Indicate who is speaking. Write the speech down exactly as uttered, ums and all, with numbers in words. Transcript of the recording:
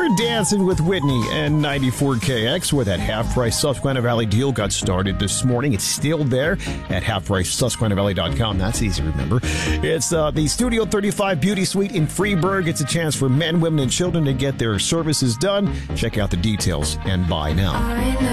Speaker 1: You're dancing with Whitney and ninety-four K X, where that half-price Susquehanna Valley deal got started this morning. It's still there at half price susquehanna valley dot com. That's easy to remember. It's uh, the Studio thirty-five Beauty Suite in Freeburg. It's a chance for men, women, and children to get their services done. Check out the details and buy now.